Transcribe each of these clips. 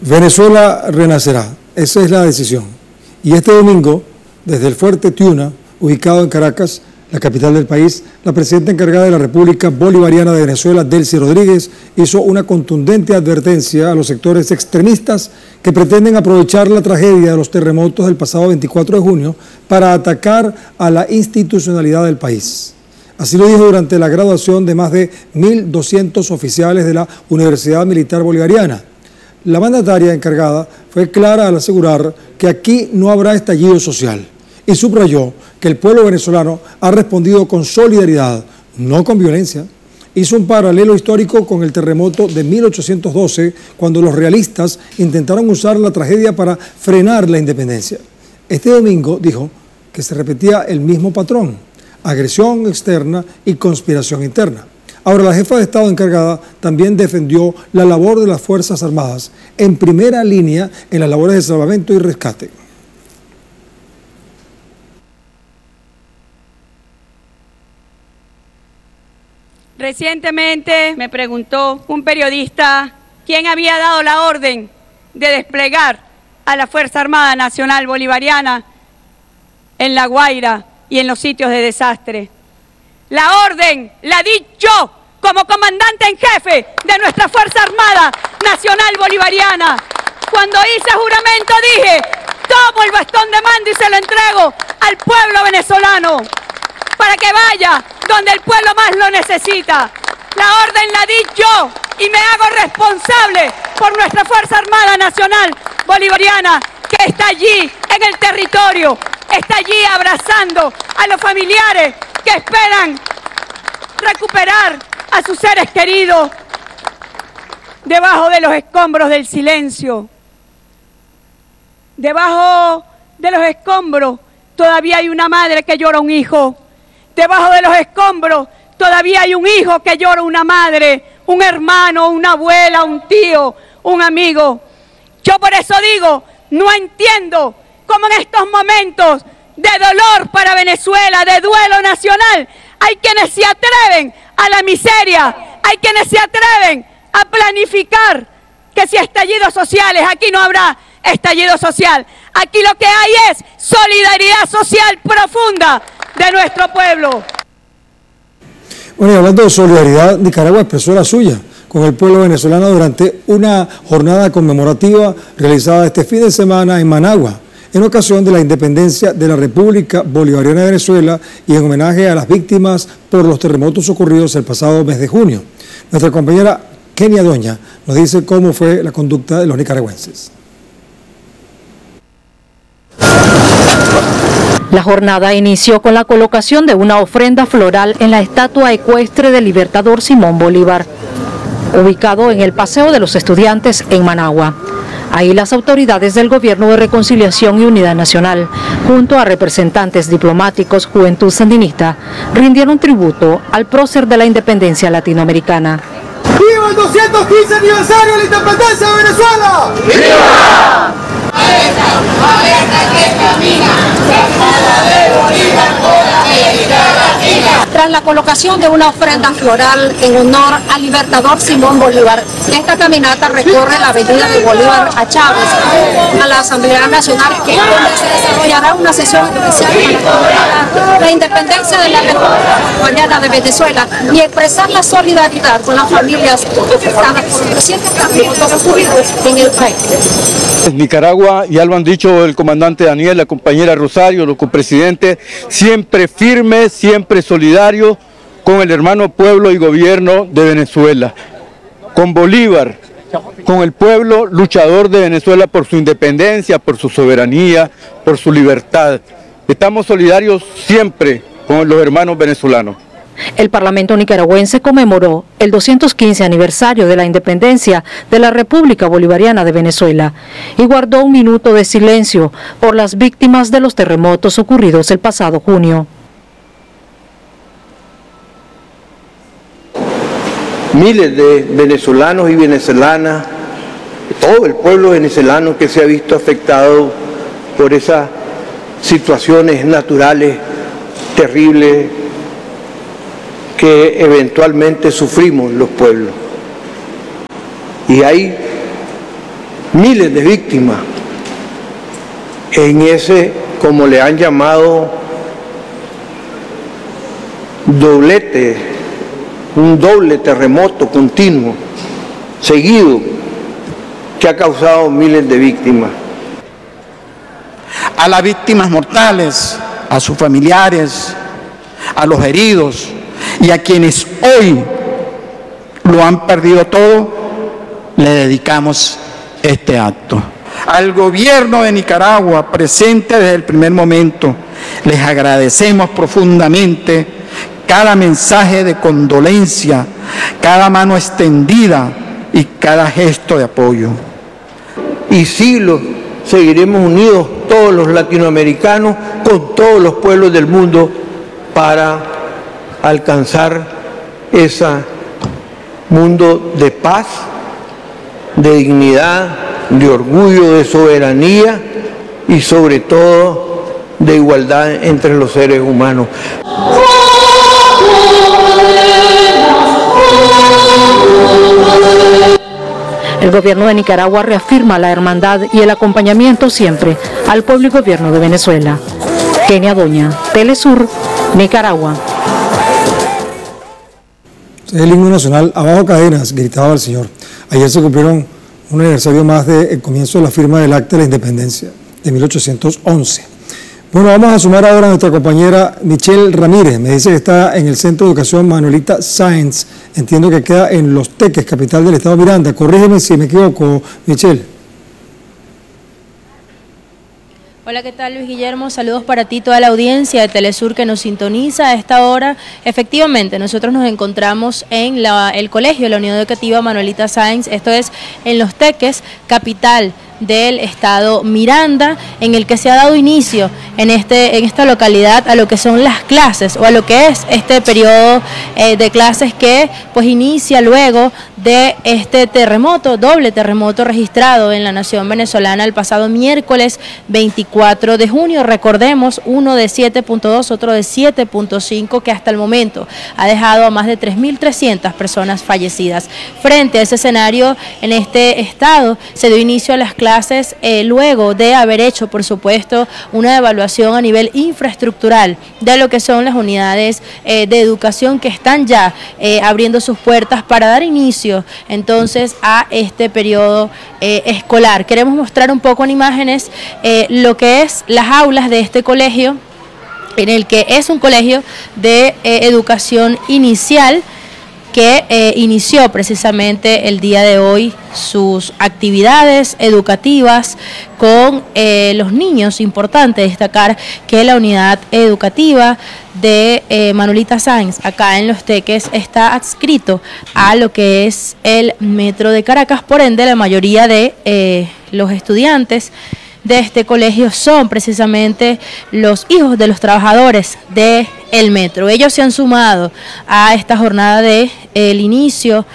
Venezuela renacerá, esa es la decisión. Y este domingo, desde el Fuerte Tiuna, ubicado en Caracas, la capital del país, la presidenta encargada de la República Bolivariana de Venezuela, Delcy Rodríguez, hizo una contundente advertencia a los sectores extremistas que pretenden aprovechar la tragedia de los terremotos del pasado 24 de junio para atacar a la institucionalidad del país. Así lo dijo durante la graduación de más de 1.200 oficiales de la Universidad Militar Bolivariana. La mandataria encargada fue clara al asegurar que aquí no habrá estallido social y subrayó que el pueblo venezolano ha respondido con solidaridad, no con violencia. Hizo un paralelo histórico con el terremoto de 1812, cuando los realistas intentaron usar la tragedia para frenar la independencia. Este domingo dijo que se repetía el mismo patrón: agresión externa y conspiración interna. Ahora, la jefa de Estado encargada también defendió la labor de las Fuerzas Armadas en primera línea en las labores de salvamento y rescate. Recientemente me preguntó un periodista quién había dado la orden de desplegar a la Fuerza Armada Nacional Bolivariana en La Guaira y en los sitios de desastre. La orden la di yo como comandante en jefe de nuestra Fuerza Armada Nacional Bolivariana. Cuando hice juramento dije: tomo el bastón de mando y se lo entrego al pueblo venezolano para que vaya donde el pueblo más lo necesita. La orden la di yo y me hago responsable por nuestra Fuerza Armada Nacional Bolivariana, que está allí en el territorio, está allí abrazando a los familiares que esperan recuperar a sus seres queridos debajo de los escombros del silencio. Debajo de los escombros todavía hay una madre que llora un hijo. Debajo de los escombros todavía hay un hijo que llora una madre, un hermano, una abuela, un tío, un amigo. Yo por eso digo, no entiendo cómo en estos momentos de dolor para Venezuela, de duelo nacional, hay quienes se atreven a la miseria, hay quienes se atreven a planificar que si estallidos sociales, aquí no habrá estallido social. Aquí lo que hay es solidaridad social profunda de nuestro pueblo. Bueno, y hablando de solidaridad, Nicaragua expresó la suya con el pueblo venezolano durante una jornada conmemorativa realizada este fin de semana en Managua, en ocasión de la independencia de la República Bolivariana de Venezuela y en homenaje a las víctimas por los terremotos ocurridos el pasado mes de junio. Nuestra compañera Kenia Doña nos dice cómo fue la conducta de los nicaragüenses. La jornada inició con la colocación de una ofrenda floral en la estatua ecuestre del libertador Simón Bolívar, ubicado en el Paseo de los Estudiantes en Managua. Ahí las autoridades del Gobierno de Reconciliación y Unidad Nacional, junto a representantes diplomáticos, Juventud Sandinista, rindieron tributo al prócer de la independencia latinoamericana. ¡Viva el 215 aniversario de la independencia de Venezuela! ¡Viva! Tras la colocación de una ofrenda floral en honor al libertador Simón Bolívar, esta caminata recorre la avenida de Bolívar a Chávez, a la Asamblea Nacional, donde se desarrollará una sesión especial para la independencia de la República Bolivariana de Venezuela y expresar la solidaridad con las familias afectadas por los recientes terremotos ocurridos en el país. Nicaragua, ya lo han dicho el comandante Daniel, la compañera Rosario, los copresidentes, siempre firmes, siempre solidarios con el hermano pueblo y gobierno de Venezuela, con Bolívar, con el pueblo luchador de Venezuela por su independencia, por su soberanía, por su libertad. Estamos solidarios siempre con los hermanos venezolanos. El Parlamento nicaragüense conmemoró el 215 aniversario de la independencia de la República Bolivariana de Venezuela y guardó un minuto de silencio por las víctimas de los terremotos ocurridos el pasado junio. Miles de venezolanos y venezolanas, todo el pueblo venezolano que se ha visto afectado por esas situaciones naturales terribles que eventualmente sufrimos los pueblos. Y hay miles de víctimas en ese, como le han llamado, doblete, un doble terremoto continuo, seguido, que ha causado miles de víctimas. A las víctimas mortales, a sus familiares, a los heridos y a quienes hoy lo han perdido todo, le dedicamos este acto. Al gobierno de Nicaragua, presente desde el primer momento, les agradecemos profundamente cada mensaje de condolencia, cada mano extendida y cada gesto de apoyo. Y siglos seguiremos unidos todos los latinoamericanos con todos los pueblos del mundo para alcanzar ese mundo de paz, de dignidad, de orgullo, de soberanía y sobre todo de igualdad entre los seres humanos. El gobierno de Nicaragua reafirma la hermandad y el acompañamiento siempre al pueblo y gobierno de Venezuela. Kenia Doña, Telesur, Nicaragua. El himno nacional, abajo cadenas, gritaba el señor. Ayer se cumplieron un aniversario más del comienzo de la firma del Acta de la Independencia de 1811. Bueno, vamos a sumar ahora a nuestra compañera Michelle Ramírez. Me dice que está en el Centro de Educación Manuelita Sáenz. Entiendo que queda en Los Teques, capital del estado Miranda. Corrígeme si me equivoco, Michelle. Hola, ¿qué tal, Luis Guillermo? Saludos para ti, toda la audiencia de Telesur que nos sintoniza a esta hora. Efectivamente, nosotros nos encontramos en el colegio de la Unidad Educativa Manuelita Sáenz, esto es en Los Teques, capital del estado Miranda, en el que se ha dado inicio en esta localidad a lo que son las clases o a lo que es este periodo de clases que pues inicia luego de este terremoto, doble terremoto registrado en la nación venezolana el pasado miércoles 24 de junio. Recordemos, uno de 7.2, otro de 7.5, que hasta el momento ha dejado a más de 3.300 personas fallecidas. Frente a ese escenario, en este estado se dio inicio a las clases luego de haber hecho, por supuesto, una evaluación a nivel infraestructural de lo que son las unidades de educación que están ya abriendo sus puertas para dar inicio entonces a este periodo escolar. Queremos mostrar un poco en imágenes lo que es las aulas de este colegio, en el que es un colegio de educación inicial que inició precisamente el día de hoy sus actividades educativas con los niños. Importante destacar que la unidad educativa de Manuelita Sáenz, acá en Los Teques, está adscrito a lo que es el Metro de Caracas. Por ende, la mayoría de los estudiantes de este colegio son precisamente los hijos de los trabajadores del metro. Ellos se han sumado a esta jornada de el inicio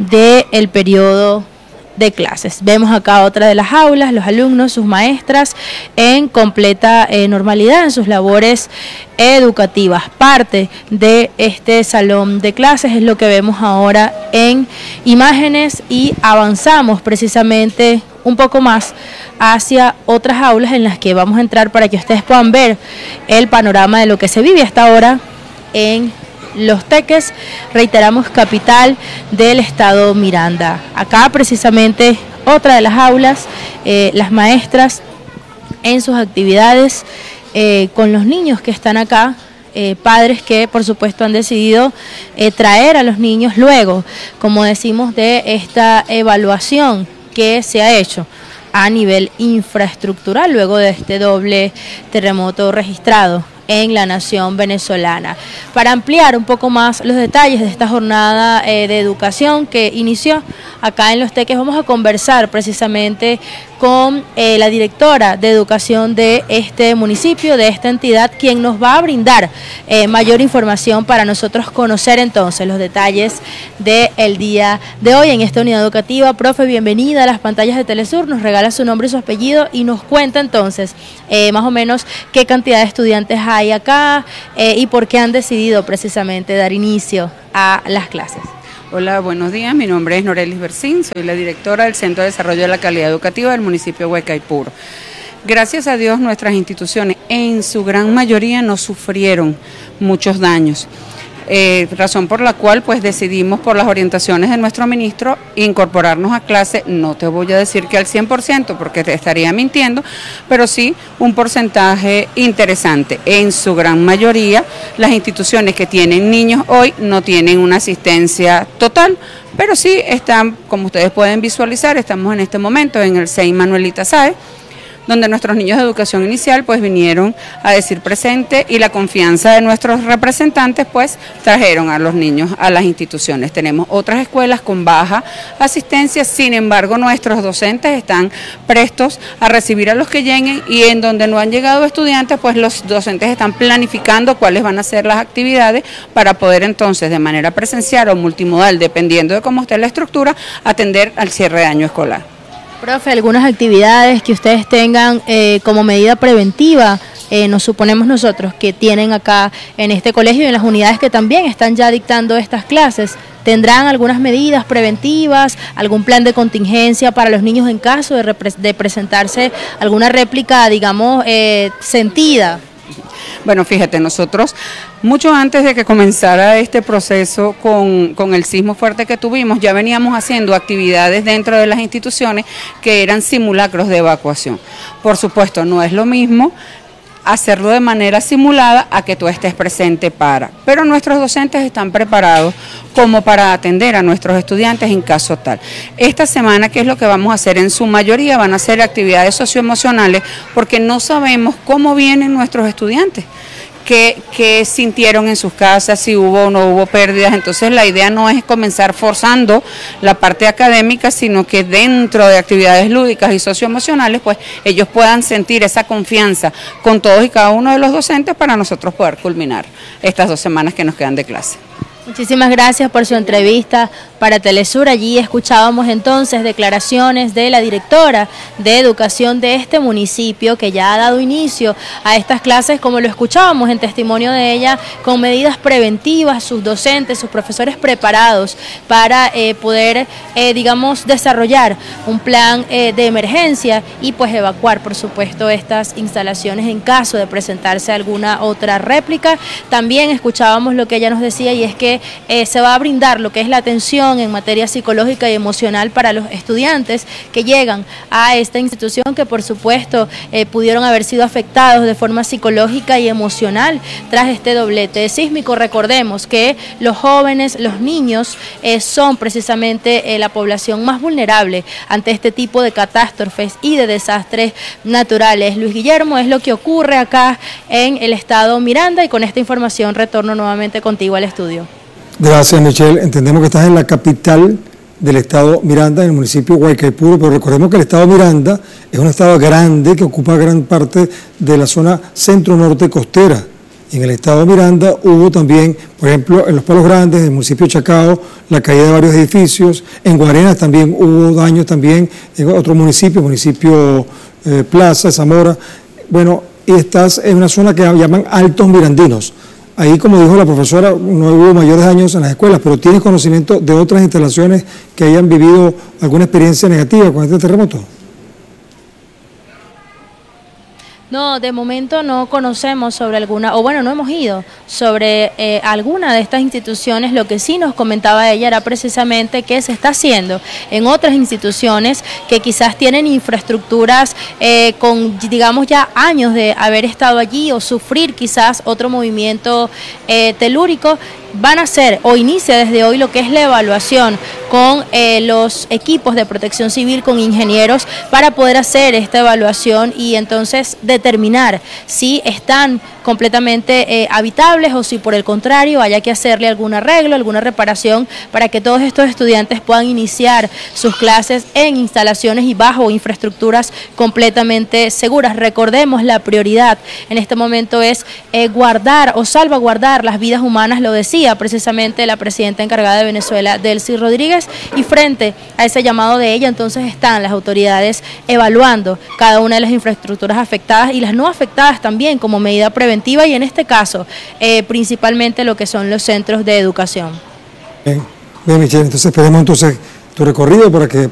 del periodo de clases. Vemos acá otra de las aulas, los alumnos, sus maestras en completa normalidad en sus labores educativas. Parte de este salón de clases es lo que vemos ahora en imágenes y avanzamos precisamente un poco más hacia otras aulas en las que vamos a entrar para que ustedes puedan ver el panorama de lo que se vive hasta ahora en Los Teques, reiteramos, capital del estado Miranda. Acá precisamente otra de las aulas, las maestras en sus actividades con los niños que están acá, padres que por supuesto han decidido traer a los niños luego, como decimos, de esta evaluación que se ha hecho a nivel infraestructural luego de este doble terremoto registrado en la nación venezolana. Para ampliar un poco más los detalles de esta jornada de educación que inició acá en Los Teques, vamos a conversar precisamente con la directora de educación de este municipio, de esta entidad, quien nos va a brindar mayor información para nosotros conocer entonces los detalles del día de hoy en esta unidad educativa. Profe, bienvenida a las pantallas de Telesur, nos regala su nombre y su apellido y nos cuenta entonces más o menos qué cantidad de estudiantes hay acá y por qué han decidido precisamente dar inicio a las clases. Hola, buenos días. Mi nombre es Norelis Bercín, soy la directora del Centro de Desarrollo de la Calidad Educativa del municipio de Huaycaipuro. Gracias a Dios, nuestras instituciones en su gran mayoría no sufrieron muchos daños. Razón por la cual pues decidimos, por las orientaciones de nuestro ministro, incorporarnos a clase. No te voy a decir que al 100% porque te estaría mintiendo, pero sí un porcentaje interesante. En su gran mayoría, las instituciones que tienen niños hoy no tienen una asistencia total, pero sí están, como ustedes pueden visualizar, estamos en este momento en el CEI Manuelita Sáenz, donde nuestros niños de educación inicial pues vinieron a decir presente, y la confianza de nuestros representantes pues trajeron a los niños a las instituciones. Tenemos otras escuelas con baja asistencia, sin embargo nuestros docentes están prestos a recibir a los que lleguen, y en donde no han llegado estudiantes pues los docentes están planificando cuáles van a ser las actividades para poder entonces de manera presencial o multimodal, dependiendo de cómo esté la estructura, atender al cierre de año escolar. Profe, algunas actividades que ustedes tengan como medida preventiva, nos suponemos nosotros que tienen acá en este colegio y en las unidades que también están ya dictando estas clases, ¿tendrán algunas medidas preventivas, algún plan de contingencia para los niños en caso de presentarse alguna réplica, digamos, sentida? Bueno, fíjate, nosotros mucho antes de que comenzara este proceso con el sismo fuerte que tuvimos, ya veníamos haciendo actividades dentro de las instituciones que eran simulacros de evacuación. Por supuesto, no es lo mismo hacerlo de manera simulada a que tú estés presente pero nuestros docentes están preparados como para atender a nuestros estudiantes en caso tal. Esta semana, ¿qué es lo que vamos a hacer? En su mayoría van a ser actividades socioemocionales, porque no sabemos cómo vienen nuestros estudiantes, qué sintieron en sus casas, si hubo o no hubo pérdidas. Entonces la idea no es comenzar forzando la parte académica, sino que dentro de actividades lúdicas y socioemocionales pues ellos puedan sentir esa confianza con todos y cada uno de los docentes para nosotros poder culminar estas 2 semanas que nos quedan de clase. Muchísimas gracias por su entrevista para Telesur. Allí escuchábamos entonces declaraciones de la directora de educación de este municipio, que ya ha dado inicio a estas clases, como lo escuchábamos en testimonio de ella, con medidas preventivas, sus docentes, sus profesores preparados para poder, digamos, desarrollar un plan de emergencia y pues evacuar, por supuesto, estas instalaciones en caso de presentarse alguna otra réplica. También escuchábamos lo que ella nos decía, y es que se va a brindar lo que es la atención en materia psicológica y emocional para los estudiantes que llegan a esta institución, que por supuesto pudieron haber sido afectados de forma psicológica y emocional tras este doblete sísmico. Recordemos que los jóvenes, los niños son precisamente la población más vulnerable ante este tipo de catástrofes y de desastres naturales. Luis Guillermo, es lo que ocurre acá en el estado Miranda, y con esta información retorno nuevamente contigo al estudio. Gracias, Michelle. Entendemos que estás en la capital del estado Miranda, en el municipio de Huaycaipuro, pero recordemos que el estado Miranda es un estado grande que ocupa gran parte de la zona centro-norte costera. Y en el estado Miranda hubo también, por ejemplo, en los Palos Grandes, en el municipio de Chacao, la caída de varios edificios. En Guarenas también hubo daños, también en otro municipio Plaza, Zamora. Bueno, y estás en una zona que llaman Altos Mirandinos. Ahí, como dijo la profesora, no hubo mayores daños en las escuelas, pero ¿tienes conocimiento de otras instalaciones que hayan vivido alguna experiencia negativa con este terremoto? No, de momento no conocemos sobre alguna, o bueno, no hemos ido sobre alguna de estas instituciones. Lo que sí nos comentaba ella era precisamente que se está haciendo en otras instituciones que quizás tienen infraestructuras con, digamos, ya años de haber estado allí o sufrir quizás otro movimiento telúrico. Van a hacer o inicia desde hoy lo que es la evaluación con los equipos de protección civil, con ingenieros, para poder hacer esta evaluación y entonces determinar si están completamente habitables o si por el contrario haya que hacerle algún arreglo, alguna reparación para que todos estos estudiantes puedan iniciar sus clases en instalaciones y bajo infraestructuras completamente seguras. Recordemos, la prioridad en este momento es guardar o salvaguardar las vidas humanas, lo decía precisamente la presidenta encargada de Venezuela, Delcy Rodríguez, y frente a ese llamado de ella, entonces están las autoridades evaluando cada una de las infraestructuras afectadas y las no afectadas también como medida preventiva, y en este caso principalmente lo que son los centros de educación. Bien. Bien, Michelle, entonces esperemos tu recorrido para que